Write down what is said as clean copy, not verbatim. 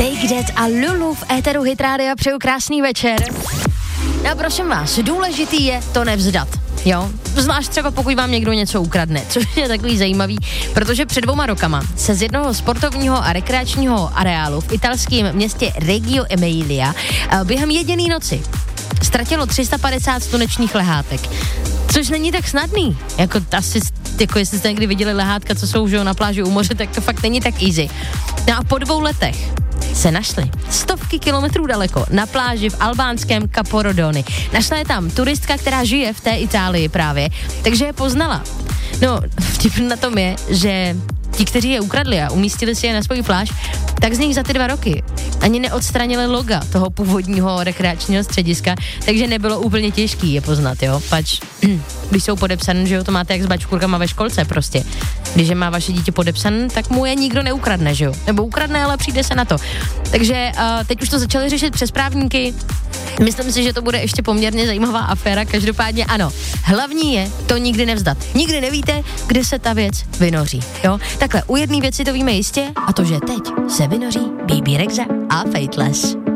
Take That a Lulu v éteru Hit Rádia, přeju krásný večer. A prosím vás, důležitý je to nevzdat. Jo, zvlášť třeba pokud vám někdo něco ukradne, což je takový zajímavý, protože před 2 rokama se z jednoho sportovního a rekreačního areálu v italském městě Reggio Emilia během jediné noci ztratilo 350 slunečních lehátek. Což není tak snadný, jako asi, jako jestli jste někdy viděli lehátka, co jsou že, na pláži u moře, tak to fakt není tak easy. No a po 2 letech se našli stovky kilometrů daleko na pláži v albánském Caporodoni. Našla je tam turistka, která žije v té Itálii právě, takže je poznala. No, vtip na tom je, že ti, kteří je ukradli a umístili si je na svůj pláž, tak z nich za ty 2 roky ani neodstranili loga toho původního rekreačního střediska, takže nebylo úplně těžký je poznat, jo, pač, když jsou podepsaný, že jo, to máte jak s bačkurkama ve školce prostě. Když je má vaše dítě podepsaný, tak mu je nikdo neukradne, že jo, nebo ukradne, ale přijde se na to. Takže teď už to začali řešit přes právníky. Myslím si, že to bude ještě poměrně zajímavá aféra, každopádně ano. Hlavní je to nikdy nevzdat. Nikdy nevíte, kde se ta věc vynoří, jo. Takhle, u jedné věci to víme jistě, a to, že teď se vynoří BB Rexha a Fateless.